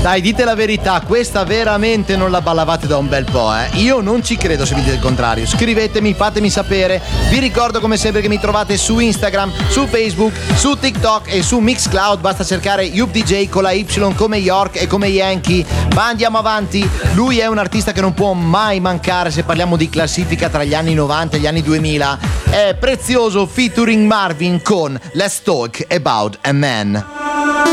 Dai, dite la verità, questa veramente non la ballavate da un bel po', eh? Io non ci credo se mi dite il contrario. Scrivetemi, fatemi sapere. Vi ricordo come sempre che mi trovate su Instagram, su Facebook, su TikTok e su Mixcloud. Basta cercare YoupDJ con la Y come York e come Yankee. Ma andiamo avanti. Lui è un artista che non può mai mancare se parliamo di classifica tra gli anni 90 e gli anni 2000. È Prezioso featuring Marvin con Let's Talk About a Man.